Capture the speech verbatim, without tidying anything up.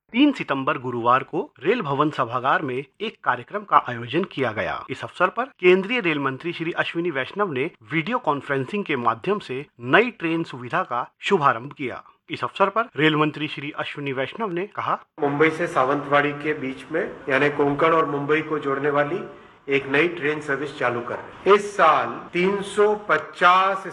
तीन सितंबर गुरुवार को रेल भवन सभागार में एक कार्यक्रम का आयोजन किया गया। इस अवसर पर केंद्रीय रेल मंत्री श्री अश्विनी वैष्णव ने वीडियो कॉन्फ्रेंसिंग के माध्यम से नई ट्रेन सुविधा का शुभारंभ किया। इस अवसर पर रेल मंत्री श्री अश्विनी वैष्णव ने कहा, मुंबई से सावंतवाड़ी के बीच में यानी कोंकण और मुंबई को जोड़ने वाली एक नई ट्रेन सर्विस चालू कर रहे हैं। इस साल तीन सौ पचास